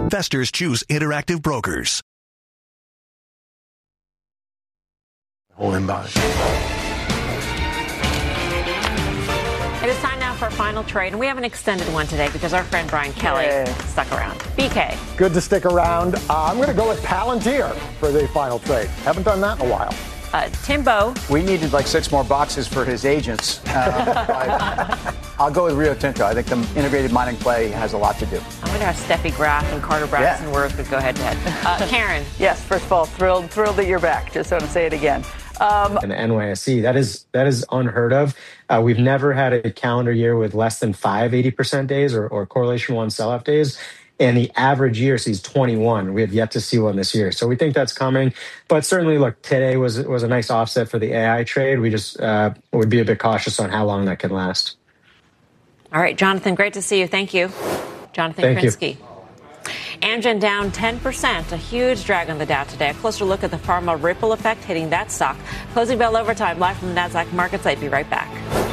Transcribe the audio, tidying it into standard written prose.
Investors choose Interactive Brokers. Whole inbox. It is time now for a final trade, and we have an extended one today because our friend Brian Kelly stuck around. BK. Good to stick around. I'm going to go with Palantir for the final trade. Haven't done that in a while. Timbo. We needed like 6 more boxes for his agents. I'll go with Rio Tinto. I think the integrated mining play has a lot to do. I wonder how Steffi Graf and Carter Braxton Worth would go head to head. Karen. Yes, first of all, thrilled that you're back. Just want to say it again. And the NYSE, that is unheard of. We've never had a calendar year with less than 5 80% days or correlation 1 sell-off days. And the average year sees 21. We have yet to see one this year. So we think that's coming. But certainly, look, today was a nice offset for the AI trade. We just would be a bit cautious on how long that can last. All right, Jonathan, great to see you. Thank you. Jonathan Krinsky. Amgen down 10%, a huge drag on the Dow today. A closer look at the pharma ripple effect hitting that stock. Closing bell overtime, live from the NASDAQ market site. Be right back.